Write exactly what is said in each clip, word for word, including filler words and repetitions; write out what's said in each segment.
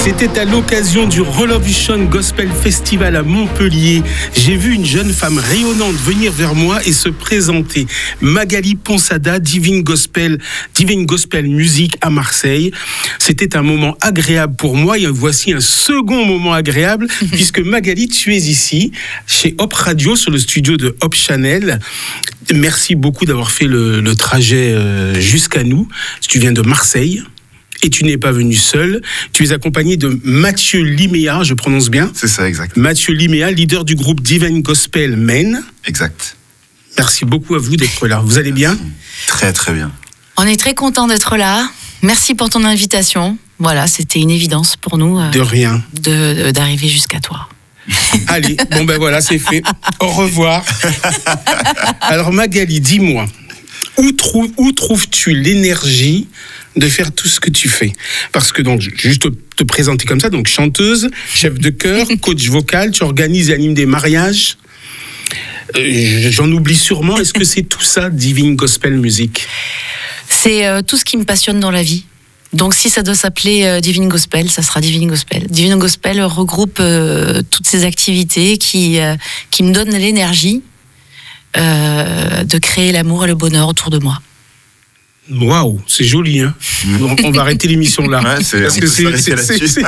C'était à l'occasion du Revolution Gospel Festival à Montpellier. J'ai vu une jeune femme rayonnante venir vers moi et se présenter. Magali Ponsada, Divine Gospel, Divine Gospel Music à Marseille. C'était un moment agréable pour moi et voici un second moment agréable puisque Magali, tu es ici chez Hop Radio sur le studio de Hop Channel. Merci beaucoup d'avoir fait le, le trajet jusqu'à nous. Tu viens de Marseille. Et tu n'es pas venu seul. Tu es accompagné de Mathieu Liméa, je prononce bien. C'est ça, exact. Mathieu Liméa, leader du groupe Divine Gospel Men. Exact. Merci beaucoup à vous d'être là. Vous allez bien ? Très, très bien. On est très content d'être là. Merci pour ton invitation. Voilà, c'était une évidence pour nous. Euh, de rien. De, de, d'arriver jusqu'à toi. Allez, bon ben voilà, c'est fait. Au revoir. Alors Magali, dis-moi, où, trou- où trouves-tu l'énergie de faire tout ce que tu fais? Parce que donc, juste te, te présenter comme ça, donc chanteuse, chef de chœur, coach vocal, tu organises et animes des mariages. Euh, j'en oublie sûrement. Est-ce que c'est tout ça, Divine Gospel Music? C'est euh, tout ce qui me passionne dans la vie. Donc si ça doit s'appeler euh, Divine Gospel, ça sera Divine Gospel. Divine Gospel regroupe euh, toutes ces activités qui, euh, qui me donnent l'énergie euh, de créer l'amour et le bonheur autour de moi. Waouh, c'est joli, hein. On, on va arrêter l'émission là. Ouais, c'est, parce que c'est, c'est, c'est, c'est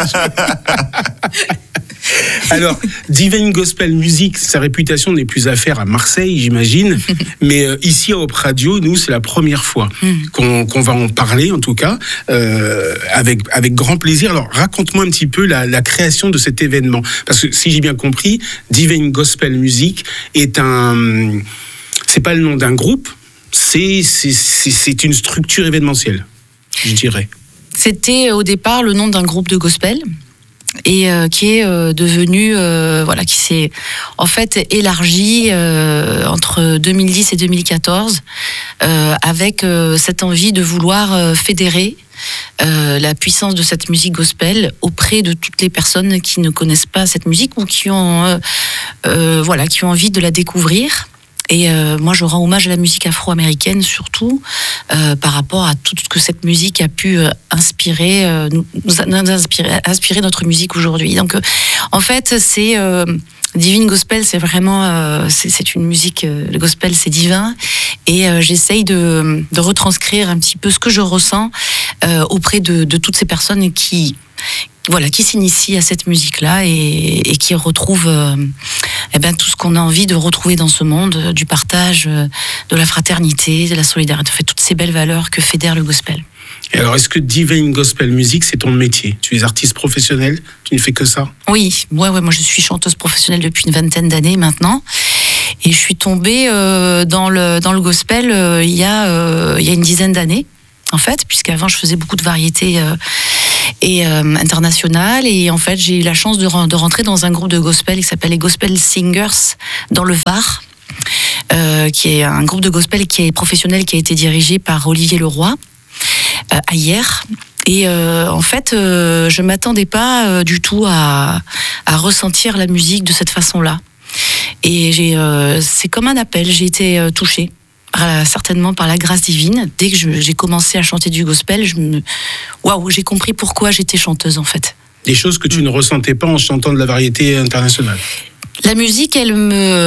Alors, Divine Gospel Music, sa réputation n'est plus à faire à Marseille, j'imagine. Mais euh, ici à Hop Radio, nous, c'est la première fois qu'on, qu'on va en parler, en tout cas, euh, avec, avec grand plaisir. Alors, raconte-moi un petit peu la, la création de cet événement. Parce que si j'ai bien compris, Divine Gospel Music est un... C'est pas le nom d'un groupe. C'est, c'est, c'est, c'est une structure événementielle, je dirais. C'était au départ le nom d'un groupe de gospel et euh, qui est euh, devenu, euh, voilà, qui s'est en fait élargi euh, entre deux mille dix et deux mille quatorze euh, avec euh, cette envie de vouloir euh, fédérer euh, la puissance de cette musique gospel auprès de toutes les personnes qui ne connaissent pas cette musique ou qui ont, euh, euh, voilà, qui ont envie de la découvrir. Et euh, moi, je rends hommage à la musique afro-américaine, surtout euh, par rapport à tout ce que cette musique a pu euh, inspirer, euh, nous, nous inspirer, inspirer notre musique aujourd'hui. Donc, euh, en fait, c'est euh, Divine Gospel, c'est vraiment, euh, c'est, c'est une musique. Euh, le gospel, c'est divin, et euh, j'essaye de, de retranscrire un petit peu ce que je ressens euh, auprès de, de toutes ces personnes qui. Voilà, qui s'initie à cette musique-là et, et qui retrouve euh, eh ben, tout ce qu'on a envie de retrouver dans ce monde, euh, du partage, euh, de la fraternité, de la solidarité, en fait, toutes ces belles valeurs que fédère le gospel. Et alors, est-ce que Divine Gospel Music, c'est ton métier? Tu es artiste professionnel? Tu ne fais que ça? Oui, ouais, ouais, moi je suis chanteuse professionnelle depuis une vingtaine d'années maintenant. Et je suis tombée euh, dans, le, dans le gospel euh, il, y a, euh, il y a une dizaine d'années, en fait, puisqu'avant je faisais beaucoup de variétés euh, et euh, internationales, et en fait j'ai eu la chance de, de rentrer dans un groupe de gospel qui s'appelle les Gospel Singers dans le Var, euh, qui est un groupe de gospel qui est professionnel, qui a été dirigé par Olivier Leroy euh, à hier. Et euh, en fait, euh, je m'attendais pas euh, du tout à, à ressentir la musique de cette façon-là. Et j'ai, euh, c'est comme un appel, j'ai été euh, touchée. Certainement par la grâce divine. Dès que je, j'ai commencé à chanter du gospel, je me... waouh, j'ai compris pourquoi j'étais chanteuse en fait. Des choses que tu ne ressentais pas en chantant de la variété internationale. La musique, elle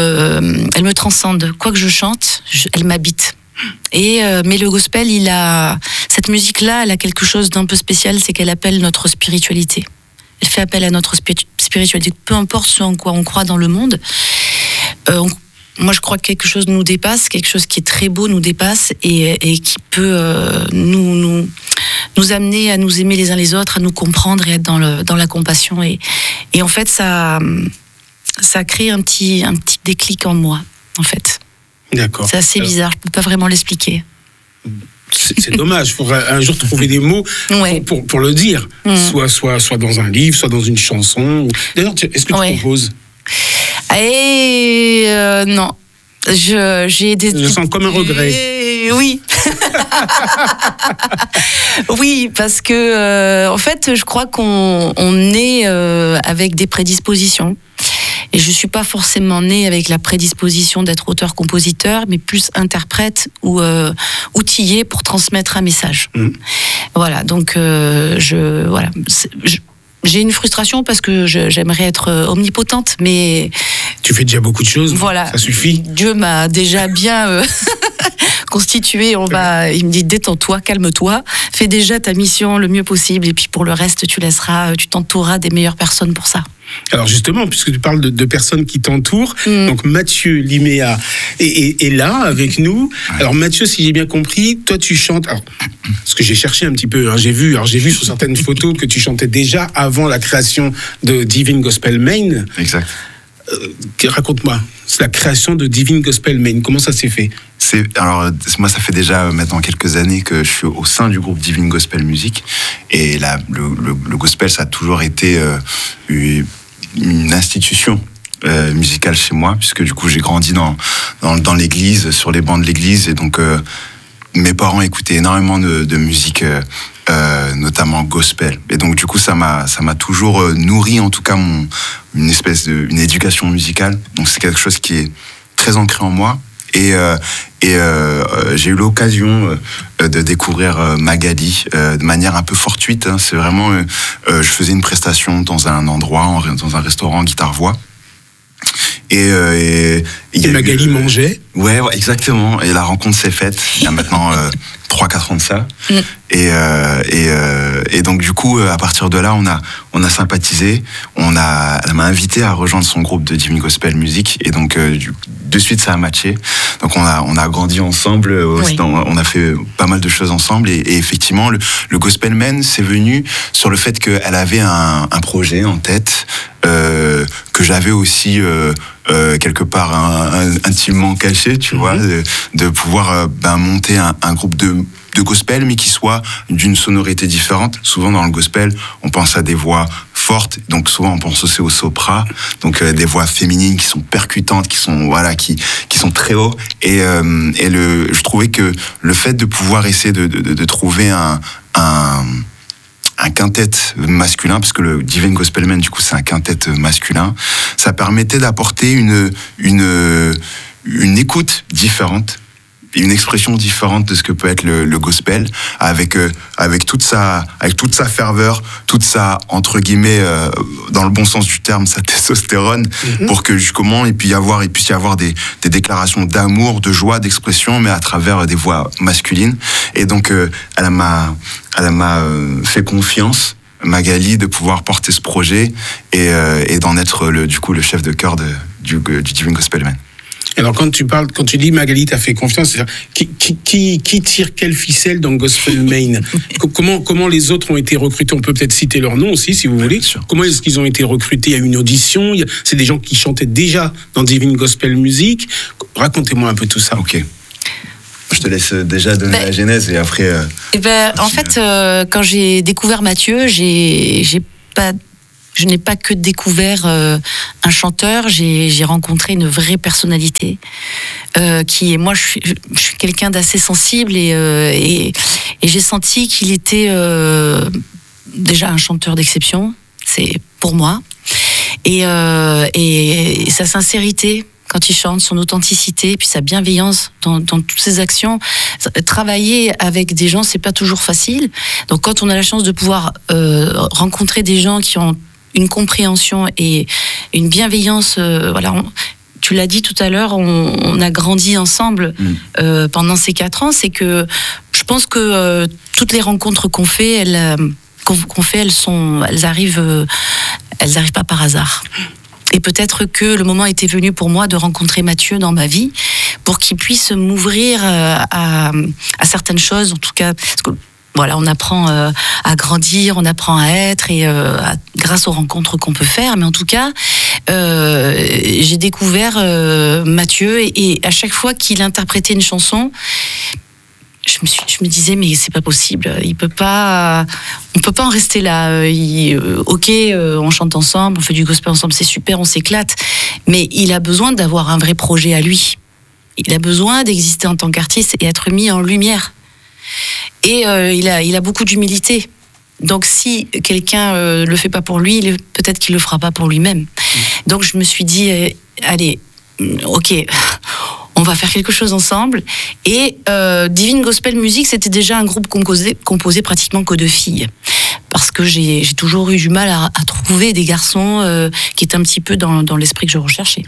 me, elle me transcende. Quoi que je chante, je, elle m'habite. Et euh, mais le gospel, il a cette musique-là, elle a quelque chose d'un peu spécial, c'est qu'elle appelle notre spiritualité. Elle fait appel à notre spiritualité. Peu importe ce en quoi on croit dans le monde. Euh, on Moi, je crois que quelque chose nous dépasse, quelque chose qui est très beau nous dépasse et, et qui peut euh, nous, nous, nous amener à nous aimer les uns les autres, à nous comprendre et être dans, le, dans la compassion. Et, et en fait, ça, ça crée un petit, un petit déclic en moi, en fait. D'accord. C'est assez bizarre, je ne peux pas vraiment l'expliquer. C'est, c'est dommage, il faudra un jour trouver des mots ouais. pour, pour, pour le dire, mmh. soit, soit, soit dans un livre, soit dans une chanson. D'ailleurs, est-ce que tu ouais. composes? Et euh, non, je j'ai des. Je sens comme un regret. Et, oui. Oui, parce que euh, en fait, je crois qu'on on est euh, avec des prédispositions. Et je suis pas forcément née avec la prédisposition d'être auteur-compositeur, mais plus interprète ou euh, outillée pour transmettre un message. Mmh. Voilà, donc euh, je voilà. Je, j'ai une frustration parce que je, j'aimerais être omnipotente, mais... Tu fais déjà beaucoup de choses, voilà, ça suffit. Dieu m'a déjà bien euh, constitué, on va, il me dit détends-toi, calme-toi, fais déjà ta mission le mieux possible et puis pour le reste tu laisseras, tu t'entoureras des meilleures personnes pour ça. Alors justement, puisque tu parles de, de personnes qui t'entourent, mmh. donc Mathieu Liméa est, est, est là avec nous. Alors Mathieu, si j'ai bien compris, toi tu chantes. Alors, parce que j'ai cherché un petit peu, hein, j'ai vu, alors j'ai vu sur certaines photos que tu chantais déjà avant la création de Divine Gospel Maine. Exact. Euh, raconte-moi, c'est la création de Divine Gospel Maine. Comment ça s'est fait ? C'est, alors, moi, ça fait déjà maintenant quelques années que je suis au sein du groupe Divine Gospel Music. Et là, le, le, le gospel, ça a toujours été euh, une institution euh, musicale chez moi, puisque du coup, j'ai grandi dans, dans, dans l'église, sur les bancs de l'église. Et donc, euh, mes parents écoutaient énormément de, de musique, euh, euh, notamment gospel. Et donc, du coup, ça m'a, ça m'a toujours euh, nourri, en tout cas, mon, une espèce de, une éducation musicale. Donc, c'est quelque chose qui est très ancré en moi. Et, euh, et euh, j'ai eu l'occasion euh, de découvrir euh, Magali euh, de manière un peu fortuite. Hein. C'est vraiment, euh, euh, je faisais une prestation dans un endroit, en, dans un restaurant guitare-voix. Et, euh, et, et, et Magali eu, mangeait. Ouais, ouais, exactement. Et la rencontre s'est faite il y a maintenant euh, trois quatre ans de ça. Mm. Et, euh, et, euh, et donc du coup, à partir de là, on a, on a sympathisé. On a, elle m'a invité à rejoindre son groupe de Divine Gospel Music. Et donc euh, du, de suite, ça a matché. Donc on a, on a grandi ensemble. Oui. Dans, on a fait pas mal de choses ensemble. Et, et effectivement, le, le Gospel Man, c'est venu sur le fait qu'elle avait un, un projet en tête euh, que j'avais aussi euh, euh, quelque part un, un, intimement caché, tu mm-hmm. vois, de, de pouvoir euh, ben, monter un, un groupe de de gospel, mais qui soit d'une sonorité différente. Souvent dans le gospel, on pense à des voix fortes, donc souvent on pense aussi au sopra, donc euh, des voix féminines qui sont percutantes, qui sont voilà, qui qui sont très hauts. Et euh, et le, je trouvais que le fait de pouvoir essayer de de, de trouver un un un quintet masculin, parce que le Divine Gospel Man, du coup, c'est un quintet masculin, ça permettait d'apporter une une une écoute différente, une expression différente de ce que peut être le, le gospel, avec euh, avec toute sa avec toute sa ferveur, toute sa entre guillemets euh, dans le bon sens du terme, sa testostérone, mm-hmm. pour que justement il puisse y avoir il puisse y avoir des des déclarations d'amour, de joie, d'expression, mais à travers des voix masculines. Et donc euh, elle m'a elle m'a euh, fait confiance, Magali, de pouvoir porter ce projet et euh, et d'en être le du coup le chef de chœur de du, du Divine Gospel Man. Alors quand tu parles, quand tu dis Magali t'a fait confiance, c'est-à-dire qui, qui, qui, qui tire quelle ficelle dans Gospel Maine? Comment comment les autres ont été recrutés? On peut peut-être citer leur nom aussi, si vous voulez. Comment est-ce qu'ils ont été recrutés? Il y a eu une audition. Il y a, c'est des gens qui chantaient déjà dans Divine Gospel Music. Racontez-moi un peu tout ça. Ok. Je te laisse déjà donner ben, la genèse et après. Euh, et ben, en fait, euh, quand j'ai découvert Mathieu, j'ai j'ai pas. Je n'ai pas que découvert euh, un chanteur, j'ai, j'ai rencontré une vraie personnalité euh, qui est, moi je suis, je suis quelqu'un d'assez sensible et, euh, et, et j'ai senti qu'il était euh, déjà un chanteur d'exception, c'est pour moi, et, euh, et, et sa sincérité quand il chante, son authenticité, puis sa bienveillance dans, dans toutes ses actions. Travailler avec des gens, c'est pas toujours facile, donc quand on a la chance de pouvoir euh, rencontrer des gens qui ont une compréhension et une bienveillance, euh, voilà, on, tu l'as dit tout à l'heure, on, on a grandi ensemble mmh. euh, pendant ces quatre ans, c'est que je pense que euh, toutes les rencontres qu'on fait, elles, euh, qu'on, qu'on fait, elles sont, elles arrivent, euh, elles arrivent pas par hasard. Et peut-être que le moment était venu pour moi de rencontrer Mathieu dans ma vie, pour qu'il puisse m'ouvrir euh, à, à certaines choses, en tout cas, parce que voilà, on apprend euh, à grandir, on apprend à être, et euh, à, grâce aux rencontres qu'on peut faire. Mais en tout cas, euh, j'ai découvert euh, Mathieu, et, et à chaque fois qu'il interprétait une chanson, je me, suis, je me disais mais c'est pas possible, il peut pas, on peut pas en rester là. Il, euh, ok, euh, on chante ensemble, on fait du gospel ensemble, c'est super, on s'éclate, mais il a besoin d'avoir un vrai projet à lui. Il a besoin d'exister en tant qu'artiste et être mis en lumière. Et euh, il a, il a beaucoup d'humilité. Donc si quelqu'un euh, le fait pas pour lui, il, peut-être qu'il le fera pas pour lui-même. Mmh. Donc je me suis dit, euh, allez, ok, on va faire quelque chose ensemble. Et euh, Divine Gospel Music, c'était déjà un groupe composé, composé pratiquement que de filles. Parce que j'ai, j'ai toujours eu du mal à, à trouver des garçons euh, qui étaient un petit peu dans, dans l'esprit que je recherchais.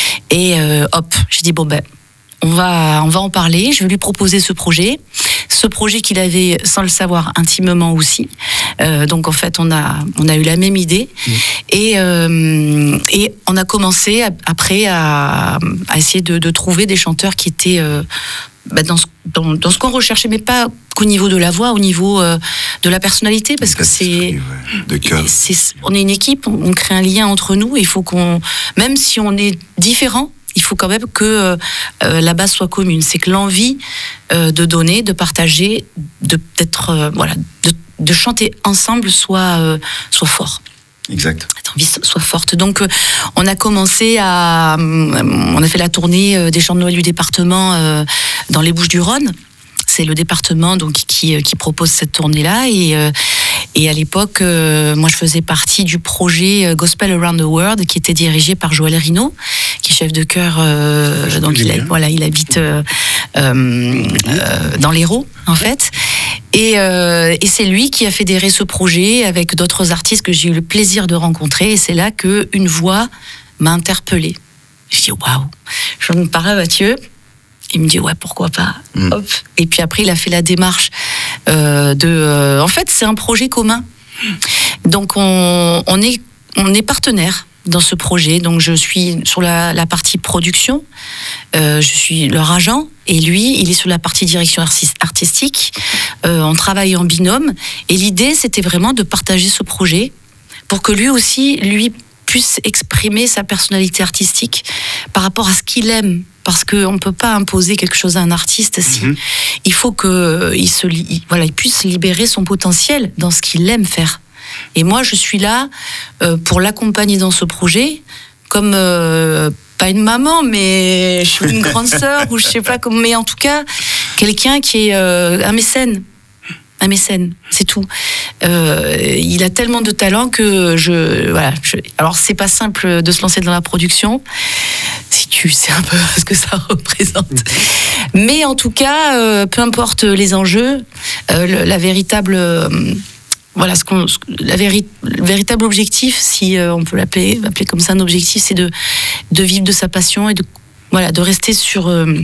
Et euh, hop, j'ai dit bon ben, on va, on va en parler. Je vais lui proposer ce projet, ce projet qu'il avait sans le savoir intimement aussi. Euh, donc en fait, on a, on a eu la même idée mmh. et, euh, et on a commencé à, après à, à essayer de, de trouver des chanteurs qui étaient euh, bah, dans, ce, dans, dans ce qu'on recherchait, mais pas qu'au niveau de la voix, au niveau euh, de la personnalité, parce que c'est, ouais, de cœur. c'est, on est une équipe, on, on crée un lien entre nous. Il faut qu'on, même si on est différents, il faut quand même que euh, la base soit commune. C'est que l'envie euh, de donner, de partager, de peut-être euh, voilà, de, de chanter ensemble soit euh, soit fort. Exact. Cette envie soit forte. Donc, euh, on a commencé à, euh, on a fait la tournée euh, des chants de Noël du département euh, dans les Bouches-du-Rhône. C'est le département donc qui qui propose cette tournée-là et euh, et à l'époque, euh, moi je faisais partie du projet Gospel Around the World qui était dirigé par Joël Rino, qui est chef de chœur. Euh, donc il, a, voilà, il habite euh, euh, euh, dans l'Hérault en fait. Et, euh, et c'est lui qui a fédéré ce projet avec d'autres artistes que j'ai eu le plaisir de rencontrer. Et c'est là que une voix m'a interpellée. Je dis waouh. Je me parle à Mathieu. Il me dit ouais, pourquoi pas. Mmh. Hop. Et puis après il a fait la démarche euh, de euh, en fait c'est un projet commun, donc on, on est on est partenaires dans ce projet. Donc je suis sur la, la partie production, euh, je suis leur agent et lui il est sur la partie direction artistique. Euh, on travaille en binôme et l'idée c'était vraiment de partager ce projet pour que lui aussi lui puisse exprimer sa personnalité artistique par rapport à ce qu'il aime. Parce qu'on ne peut pas imposer quelque chose à un artiste. Si. Mm-hmm. Il faut qu'il se, il, voilà, il puisse libérer son potentiel dans ce qu'il aime faire. Et moi, je suis là euh, pour l'accompagner dans ce projet, comme, euh, pas une maman, mais je suis une grande sœur, ou je sais pas comment, mais en tout cas, quelqu'un qui est euh, un mécène. Un mécène, c'est tout. Euh, il a tellement de talent que je, voilà. Je, alors c'est pas simple de se lancer dans la production, si tu sais un peu ce que ça représente. Mais en tout cas, euh, peu importe les enjeux, euh, le, la véritable, euh, voilà, ce qu'on, ce, la véri, le véritable objectif, si euh, on peut l'appeler, appeler comme ça un objectif, c'est de de vivre de sa passion et de voilà, de rester sur euh,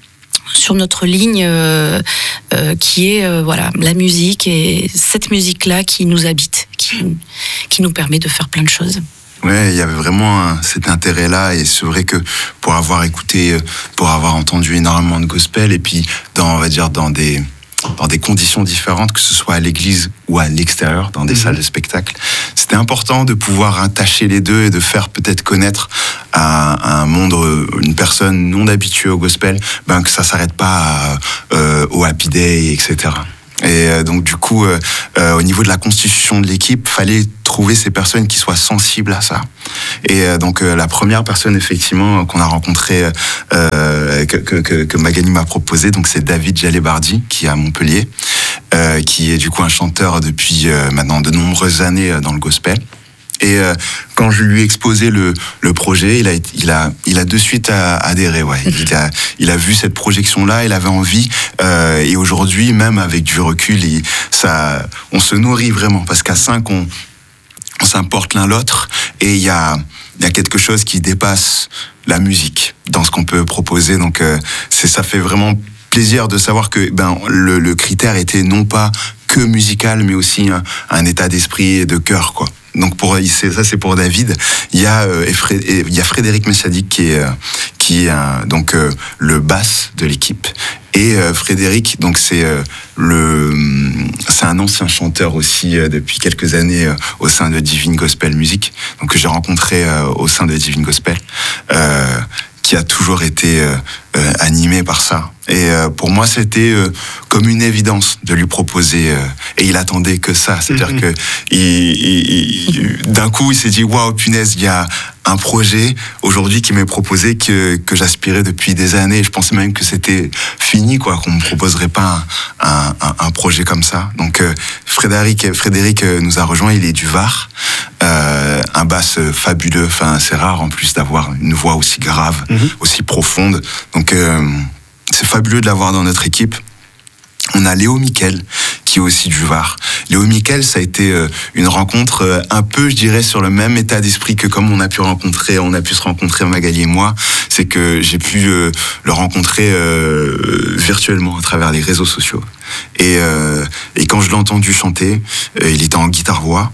sur notre ligne euh, euh, qui est euh, voilà la musique et cette musique là qui nous habite, qui qui nous permet de faire plein de choses. Ouais, il y avait vraiment un, cet intérêt-là et c'est vrai que pour avoir écouté, pour avoir entendu énormément de gospel et puis dans, on va dire dans des dans des conditions différentes, que ce soit à l'église ou à l'extérieur, dans des mmh. salles de spectacle. C'était important de pouvoir attacher les deux et de faire peut-être connaître à, à un monde, une personne non habituée au gospel, ben que ça s'arrête pas à, euh, au Happy Day, et cetera. Et euh, donc du coup, euh, euh, au niveau de la constitution de l'équipe, fallait trouver ces personnes qui soient sensibles à ça. Et euh, donc euh, la première personne effectivement qu'on a rencontrée, euh, que, que, que Magali m'a proposé, donc c'est David Jalebardi qui est à Montpellier, euh, qui est du coup un chanteur depuis euh, maintenant de nombreuses années dans le gospel. Et euh, quand je lui ai exposé le, le projet, il a, il a, il a de suite adhéré. Ouais. Il a, il a vu cette projection-là, il avait envie. Euh, et aujourd'hui, même avec du recul, il, ça, on se nourrit vraiment parce qu'à cinq, on, on s'importe l'un l'autre. Et il y a, il y a quelque chose qui dépasse la musique dans ce qu'on peut proposer. Donc, euh, c'est, ça fait vraiment plaisir de savoir que ben le, le critère était non pas que musical, mais aussi un, un état d'esprit et de cœur, quoi. Donc pour ça c'est pour David. Il y a euh, il y a Frédéric Messadik qui est euh, qui est un, donc euh, le basse de l'équipe et euh, Frédéric donc c'est euh, le c'est un ancien chanteur aussi euh, depuis quelques années euh, au sein de Divine Gospel Music, donc que j'ai rencontré euh, au sein de Divine Gospel, euh, qui a toujours été euh, euh, animé par ça. Et euh, pour moi, c'était euh, comme une évidence de lui proposer. Euh, et il attendait que ça. C'est-à-dire mm-hmm. que il, il, il, d'un coup, il s'est dit waouh, punaise, il y a un projet aujourd'hui qui m'est proposé que que j'aspirais depuis des années. Je pensais même que c'était fini, quoi, qu'on me proposerait pas un, un, un projet comme ça. Donc euh, Frédéric, Frédéric nous a rejoint. Il est du Var, euh, un basse fabuleux. Enfin, c'est rare en plus d'avoir une voix aussi grave, mm-hmm. aussi profonde. Donc euh, c'est fabuleux de l'avoir dans notre équipe. On a Léo Miquel, qui est aussi du Var. Léo Mickel, ça a été euh, une rencontre euh, un peu, je dirais, sur le même état d'esprit que comme on a pu rencontrer, on a pu se rencontrer Magali et moi, c'est que j'ai pu euh, le rencontrer euh, virtuellement à travers les réseaux sociaux. Et, euh, et quand je l'ai entendu chanter, euh, il était en guitare-voix.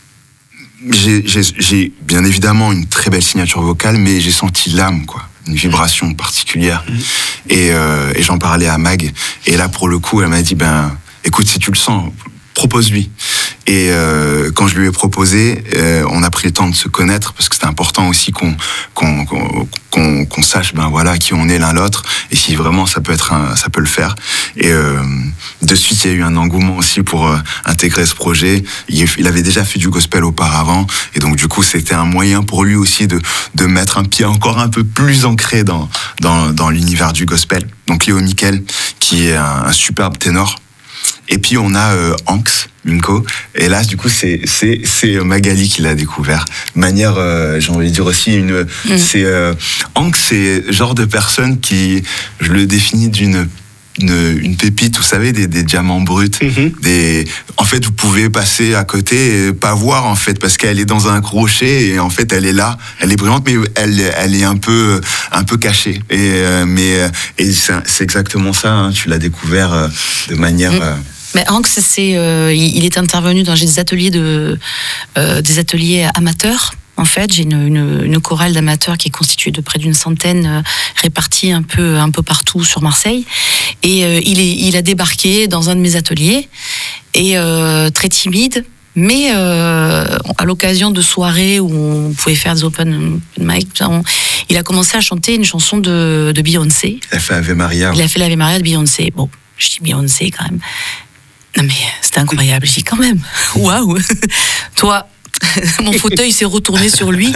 J'ai, j'ai, j'ai bien évidemment une très belle signature vocale, mais j'ai senti l'âme, quoi. Une vibration particulière. Mmh. Et, euh, et j'en parlais à Mag. Et là, pour le coup, elle m'a dit, ben, écoute, si tu le sens, propose-lui. Et euh, quand je lui ai proposé, euh, on a pris le temps de se connaître parce que c'était important aussi qu'on qu'on qu'on, qu'on, qu'on sache ben voilà qui on est l'un l'autre et si vraiment ça peut être un, ça peut le faire. Et euh, de suite il y a eu un engouement aussi pour euh, intégrer ce projet. Il, il avait déjà fait du gospel auparavant et donc du coup c'était un moyen pour lui aussi de de mettre un pied encore un peu plus ancré dans dans dans l'univers du gospel. Donc Léo Mickel qui est un, un superbe ténor. Et puis on a euh, Anx Minko, et là du coup c'est c'est c'est Magali qui l'a découvert. De manière, euh, j'ai envie de dire aussi une, mmh. c'est euh, Anx, c'est le genre de personne qui, je le définis d'une Une, une pépite, vous savez, des, des diamants bruts. Mm-hmm. Des... En fait, vous pouvez passer à côté et pas voir, en fait, parce qu'elle est dans un crochet et en fait, elle est là, elle est brillante, mais elle, elle est un peu, un peu cachée. Et, euh, mais, et c'est, c'est exactement ça, hein, tu l'as découvert euh, de manière... Mm. Euh... Mais Hank, c'est, euh, il est intervenu dans des ateliers, de, euh, des ateliers amateurs. En fait, j'ai une, une, une chorale d'amateurs qui est constituée de près d'une centaine, euh, répartie un peu, un peu partout sur Marseille. Et euh, il, est, il a débarqué dans un de mes ateliers, et euh, très timide, mais euh, à l'occasion de soirées où on pouvait faire des open mic, on, il a commencé à chanter une chanson de, de Beyoncé. Il a fait Ave Maria. Il a fait l'Ave Maria de Beyoncé. Bon, je dis Beyoncé quand même. Non mais c'était incroyable. Je dis quand même, waouh. Toi. Mon fauteuil s'est retourné sur lui.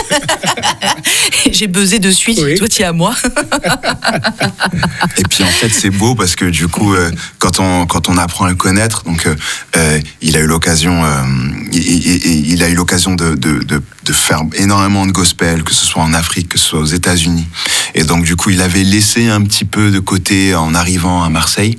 J'ai buzzé de suite. Oui. Toi, tu es à moi. Et puis en fait, c'est beau parce que du coup, euh, quand on quand on apprend à le connaître, donc euh, il a eu l'occasion, euh, il, il, il a eu l'occasion de, de de de faire énormément de gospel, que ce soit en Afrique, que ce soit aux États-Unis. Et donc du coup, il avait laissé un petit peu de côté en arrivant à Marseille.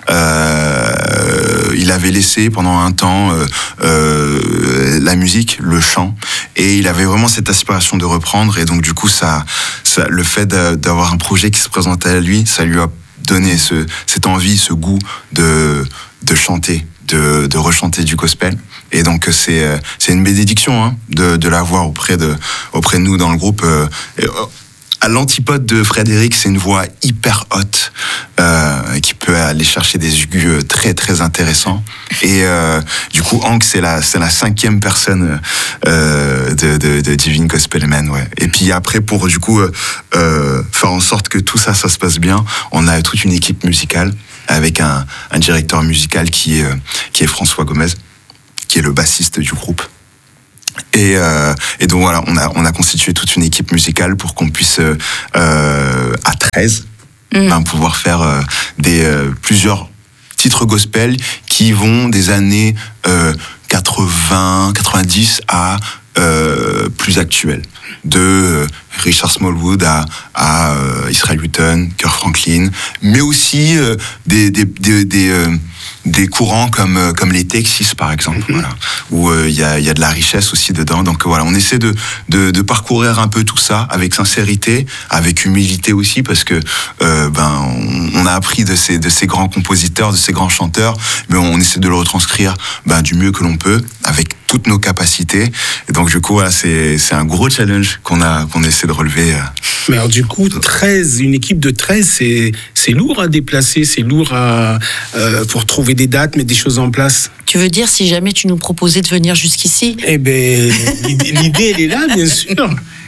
Euh, il avait laissé pendant un temps euh, euh, la musique, le chant, et il avait vraiment cette aspiration de reprendre. Et donc du coup, ça, ça le fait d'avoir un projet qui se présentait à lui, ça lui a donné ce, cette envie, ce goût de de chanter, de de rechanter du gospel. Et donc c'est c'est une bénédiction hein, de de l'avoir auprès de auprès de nous dans le groupe. Euh, à l'antipode de Frédéric, c'est une voix hyper haute euh, qui peut aller chercher des aigus très très intéressants. Et euh, du coup, Hank, c'est la c'est la cinquième personne euh, de, de de Divine Gospel Men, ouais. Et puis après, pour du coup euh, faire en sorte que tout ça ça se passe bien, on a toute une équipe musicale avec un un directeur musical qui est qui est François Gomez, qui est le bassiste du groupe. Et, euh, et donc voilà, on a, on a constitué toute une équipe musicale pour qu'on puisse, euh, à treize, mmh. ben, pouvoir faire euh, des, euh, plusieurs titres gospel qui vont des années euh, quatre-vingts, quatre-vingt-dix à euh, plus actuels. De euh, Richard Smallwood à, à euh, Israel Houghton, Kirk Franklin, mais aussi euh, des, des, des, des euh, des courants comme comme les Texas par exemple, mm-hmm. voilà, où il euh, y a il y a de la richesse aussi dedans. Donc voilà, on essaie de de de parcourir un peu tout ça avec sincérité, avec humilité aussi, parce que euh, ben on, on a appris de ces de ces grands compositeurs, de ces grands chanteurs, mais on essaie de le retranscrire ben du mieux que l'on peut avec toutes nos capacités. Et donc du coup voilà, c'est c'est un gros challenge qu'on a qu'on essaie de relever. Mais alors du coup, treize, une équipe de treize, c'est c'est lourd à déplacer, c'est lourd à euh, pour trouver des dates, mettre des choses en place. Tu veux dire si jamais tu nous proposais de venir jusqu'ici ? Eh ben, l'idée elle est là, bien sûr.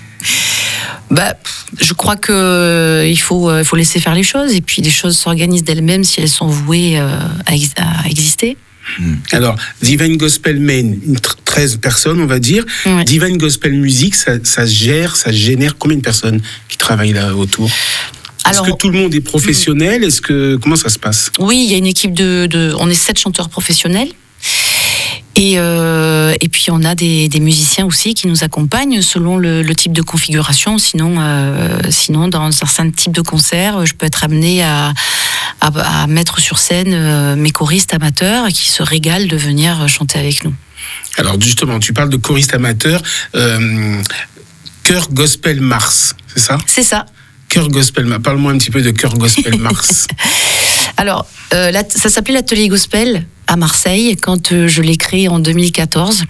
Bah, je crois que il faut il faut laisser faire les choses, et puis les choses s'organisent d'elles-mêmes si elles sont vouées à, à exister. Alors, Divine Gospel Men, treize personnes, on va dire. Ouais. Divine Gospel Music, ça, ça se gère, ça génère combien de personnes qui travaillent là autour ? Alors, est-ce que tout le monde est professionnel ? Est-ce que comment ça se passe ? Oui, il y a une équipe de, de on est sept chanteurs professionnels. Et, euh, et puis on a des, des musiciens aussi qui nous accompagnent selon le, le type de configuration. Sinon, euh, sinon, dans un certain type de concert, je peux être amenée à, à, à mettre sur scène euh, mes choristes amateurs qui se régalent de venir chanter avec nous. Alors justement, tu parles de choristes amateurs, euh, Chœur Gospel Mars, c'est ça ? C'est ça. Chœur Gospel Mars, parle-moi un petit peu de Chœur Gospel Mars. Alors, euh, la, ça s'appelait l'Atelier Gospel à Marseille quand euh, je l'ai créé en deux mille quatorze.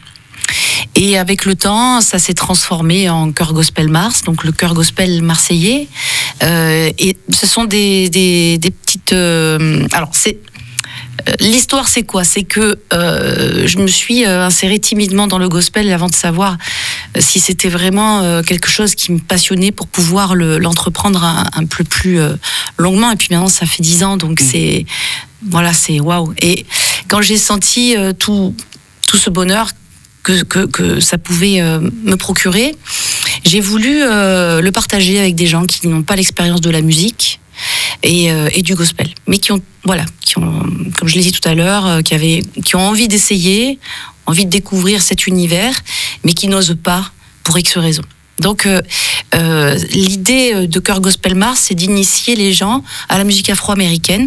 Et avec le temps, ça s'est transformé en Chœur Gospel Mars, donc le chœur gospel marseillais. Euh, et ce sont des, des, des petites... Euh, alors, c'est... L'histoire, c'est quoi ? C'est que euh, je me suis insérée timidement dans le gospel avant de savoir si c'était vraiment euh, quelque chose qui me passionnait pour pouvoir le, l'entreprendre un, un peu plus euh, longuement. Et puis maintenant, ça fait dix ans, donc c'est voilà, c'est waouh. Et quand j'ai senti euh, tout tout ce bonheur que que, que ça pouvait euh, me procurer, j'ai voulu euh, le partager avec des gens qui n'ont pas l'expérience de la musique. Et, euh, et du gospel, mais qui ont, voilà, qui ont, comme je l'ai dit tout à l'heure, euh, qui avaient, qui ont envie d'essayer, envie de découvrir cet univers, mais qui n'osent pas pour X raisons. Donc, euh, euh, l'idée de Chœur Gospel Mars, c'est d'initier les gens à la musique afro-américaine,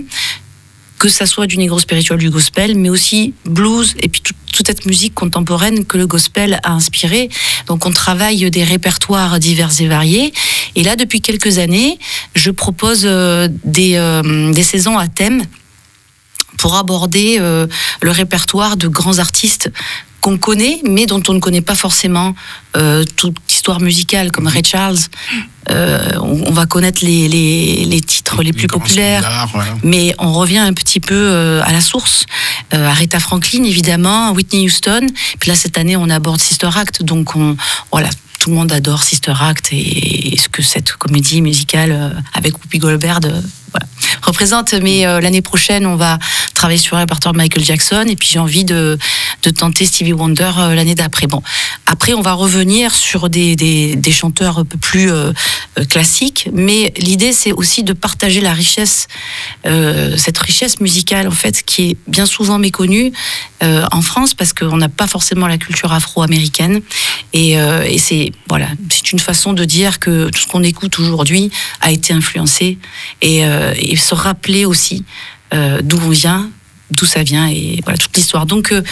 que ça soit du négro spirituel, du gospel, mais aussi blues et puis tout, toute cette musique contemporaine que le gospel a inspiré. Donc on travaille des répertoires divers et variés. Et là, depuis quelques années, je propose euh, des, euh, des saisons à thème pour aborder euh, le répertoire de grands artistes qu'on connaît, mais dont on ne connaît pas forcément euh, toute l'histoire musicale, comme Ray Charles. Euh, on, on va connaître les, les, les titres les, les plus populaires, standards, voilà. Mais on revient un petit peu euh, à la source. Euh, Aretha Franklin, évidemment, Whitney Houston. Puis là, cette année, on aborde Sister Act, donc on, voilà, tout le monde adore Sister Act et, et ce que cette comédie musicale euh, avec Whoopi Goldberg euh, voilà, représente. Mais euh, l'année prochaine, on va travailler sur le répertoire de Michael Jackson, et puis j'ai envie de, de tenter Stevie Wonder euh, l'année d'après. Bon, après, on va revenir sur des, des, des chanteurs un peu plus euh, classiques, mais l'idée, c'est aussi de partager la richesse, euh, cette richesse musicale, en fait, qui est bien souvent méconnue euh, en France, parce qu'on n'a pas forcément la culture afro-américaine, et, euh, et c'est, voilà, c'est une façon de dire que tout ce qu'on écoute aujourd'hui a été influencé, et, euh, et se rappeler aussi euh, d'où on vient, d'où ça vient, et voilà toute l'histoire. Donc euh,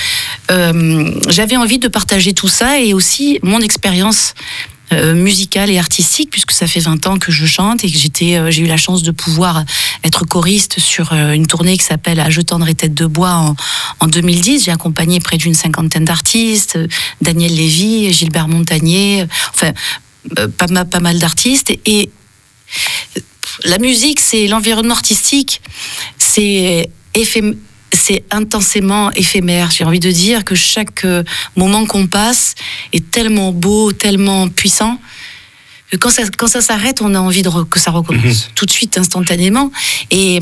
euh, j'avais envie de partager tout ça, et aussi mon expérience euh, musicale et artistique, puisque ça fait vingt ans que je chante et que j'étais, euh, j'ai eu la chance de pouvoir être choriste sur euh, une tournée qui s'appelle À Je tendrai tête de bois en, en deux mille dix. J'ai accompagné près d'une cinquantaine d'artistes, euh, Daniel Lévy, Gilbert Montagnier, euh, enfin euh, pas, mal, pas mal d'artistes, et, et la musique, c'est l'environnement artistique, c'est éphémère. C'est intensément éphémère. J'ai envie de dire que chaque moment qu'on passe est tellement beau, tellement puissant, que quand ça, quand ça s'arrête, on a envie de re, que ça recommence mmh. tout de suite, instantanément. Et,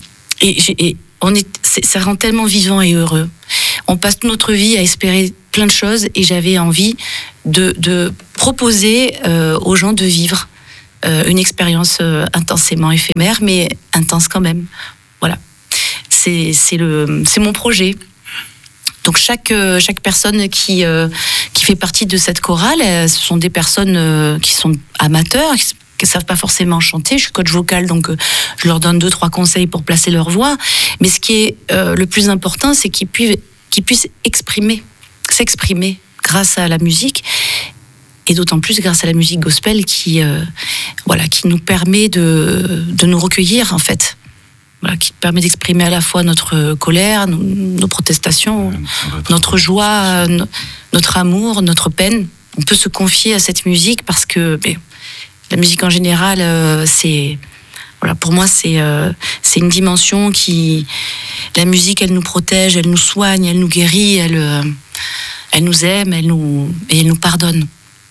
et, et on est, ça rend tellement vivant et heureux. On passe toute notre vie à espérer plein de choses, et j'avais envie de, de proposer euh, aux gens de vivre euh, une expérience euh, intensément éphémère, mais intense quand même. Voilà. C'est, c'est, le, c'est mon projet. Donc chaque, chaque personne qui, euh, qui fait partie de cette chorale, euh, ce sont des personnes euh, qui sont amateurs, qui ne savent pas forcément chanter. Je suis coach vocal, donc euh, je leur donne deux, trois conseils pour placer leur voix. Mais ce qui est euh, le plus important, c'est qu'ils puissent, qu'ils puissent exprimer, s'exprimer grâce à la musique. Et d'autant plus grâce à la musique gospel qui, euh, voilà, qui nous permet de, de nous recueillir, en fait. Voilà, qui permet d'exprimer à la fois notre colère, nos, nos protestations, ouais, notre joie, no, notre amour, notre peine. On peut se confier à cette musique parce que mais, la musique en général, euh, c'est, voilà, pour moi, c'est, euh, c'est une dimension qui, la musique, elle nous protège, elle nous soigne, elle nous guérit, elle, euh, elle nous aime, elle nous, et elle nous pardonne.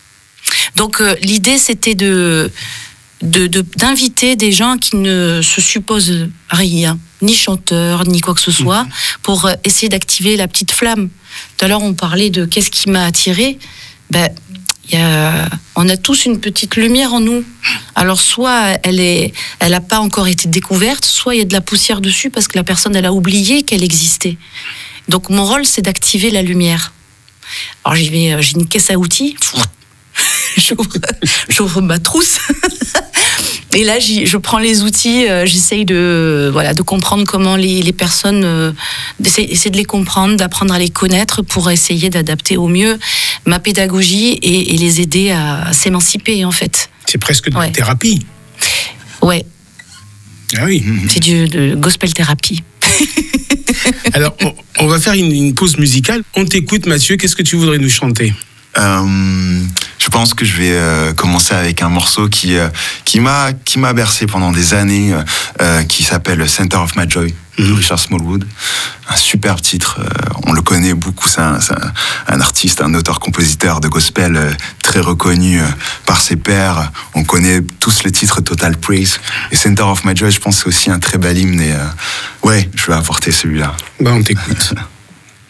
Donc euh, l'idée, c'était de De, de, d'inviter des gens qui ne se supposent rien, ni chanteurs, ni quoi que ce soit, pour essayer d'activer la petite flamme. Tout à l'heure, on parlait de qu'est-ce qui m'a attiré. Ben, y a, on a tous une petite lumière en nous. Alors, soit elle est, elle n'a pas encore été découverte, soit il y a de la poussière dessus parce que la personne, elle a oublié qu'elle existait. Donc, mon rôle, c'est d'activer la lumière. Alors, j'y vais, j'ai une caisse à outils. J'ouvre, j'ouvre ma trousse Et là, j'y, je prends les outils, euh, j'essaye de, voilà, de comprendre comment les, les personnes, euh, d'essayer de les comprendre, d'apprendre à les connaître pour essayer d'adapter au mieux ma pédagogie et, et les aider à, à s'émanciper, en fait. C'est presque de ouais. la thérapie. Ouais. Ah oui. C'est du de gospel thérapie. Alors, on, on va faire une, une pause musicale. On t'écoute, Mathieu. Qu'est-ce que tu voudrais nous chanter ? Euh, je pense que je vais euh, commencer avec un morceau qui euh, qui m'a qui m'a bercé pendant des années, euh, qui s'appelle Center of My Joy de mmh. Richard Smallwood. Un superbe titre. Euh, on le connaît beaucoup. C'est un, c'est un, un artiste, un auteur-compositeur de gospel euh, très reconnu euh, par ses pairs. On connaît tous les titres Total Praise. Et Center of My Joy, je pense, c'est aussi un très bel hymne. Et euh, ouais, je vais apporter celui-là. Bah, on t'écoute.